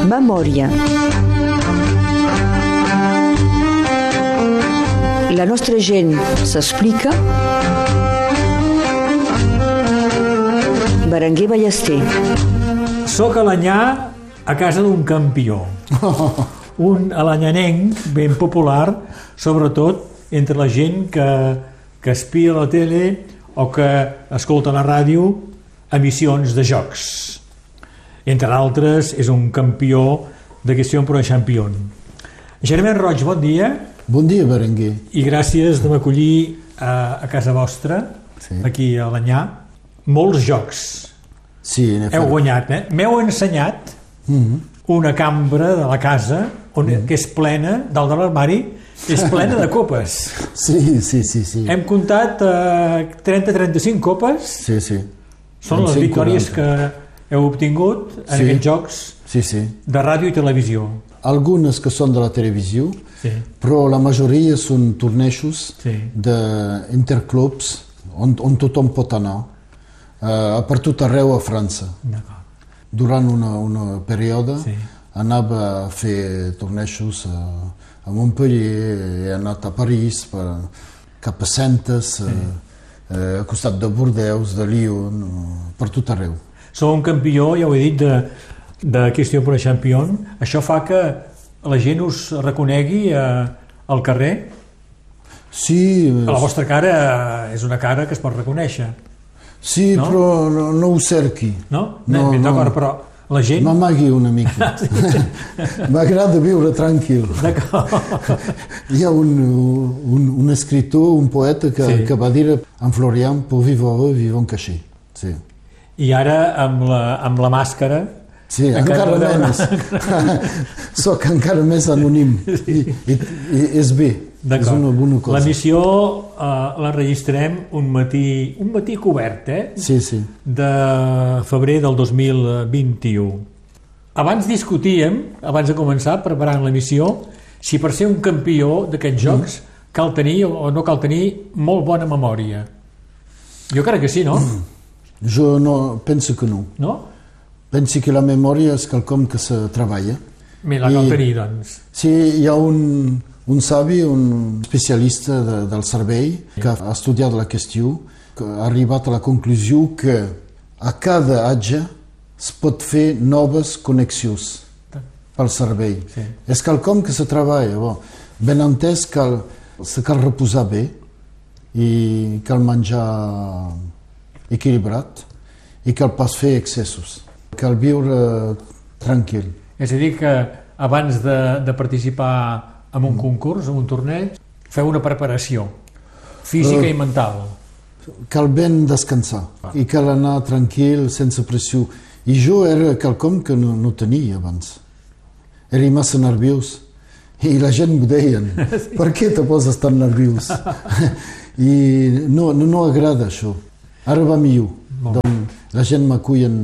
Memòria. La nostra gent s'explica. Berenguer Ballester. Soc alanyà a casa d'un campió. Un alanyanenc ben popular, sobretot entre la gent que espia la tele o que escolta a la ràdio emissions de jocs. Entre altres, és un campió de Question pour un champion. Germain Roig, bon dia. Bon dia, Berenguer. I gràcies de m'acollir a casa vostra, sí, aquí a Alanyà. Molts jocs. Sí, heu guanyat, eh? M'heu ensenyat una cambra de la casa que és plena, dalt de l'armari, és plena de copes. Sí. Hem comptat 30-35 copes. Sí. Són les victòries que heu obtingut en aquests jocs de ràdio i televisió. Algunes que són de la televisió, però la majoria són tornejos d'interclubs on tothom pot anar, per tot arreu a França. Durant una període anava a fer tornejos a Montpellier, he anat a París, cap a Centes, al costat de Bordeus, de Lyon, per tot arreu. Sou un campió, ja ho he dit, de Question pour un champion. Això fa que la gent us reconegui al carrer? Sí. La vostra cara és una cara que es pot reconèixer. Sí, no? Però no ho cerqui. No? D'acord, però la gent... M'amagui una mica. M'agrada viure tranquil. Hi ha un escriptor, un poeta que va dir en Florian, pour vivre heureux, vivons cachés. Sí. I ara amb la màscara... Sí, encara menys. Soc encara més anònim. I és bé. És una bona cosa. L'emissió la registrem un matí cobert, Sí. De febrer del 2021. Abans discutíem, abans de començar, preparant l'emissió, si per ser un campió d'aquests jocs cal tenir o no cal tenir molt bona memòria. Jo crec que sí, no? Jo penso que no. No? Penso que la memòria és quelcom que se treballa. Me la cal tenir, doncs. Sí, hi ha un savi, un especialista del cervell que ha estudiat la qüestió, que ha arribat a la conclusió que a cada atge es pot fer noves connexions pel cervell. És quelcom que se treballa. Ben entès, se cal reposar bé i cal menjar equilibrat i cal pas fer excessos. Cal viure tranquil. És a dir, que abans de participar en un concurs, en un torneig, feu una preparació física i mental. Cal ben descansar i cal anar tranquil, sense pressió. I jo era quelcom que no tenia abans. Era massa nerviós. I la gent m'ho deien. Per què te poses tan nerviós? I no agrada això. Ara va millor. La gent m'acullen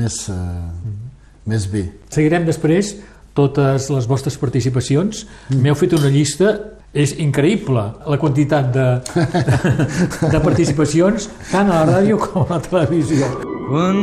més bé. Seguirem després totes les vostres participacions. M'heu fet una llista. És increïble la quantitat de participacions tant a la ràdio com a la televisió.